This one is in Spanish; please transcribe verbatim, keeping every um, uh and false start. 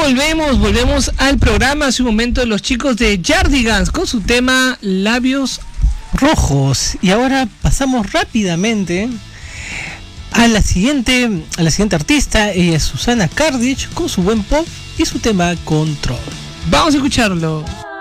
volvemos, volvemos al programa. Hace un momento los chicos de Yardigans con su tema Labios Rojos. Y ahora pasamos rápidamente a la siguiente, a la siguiente artista. Ella es Susana Cardich con su buen pop y su tema Control. Vamos a escucharlo.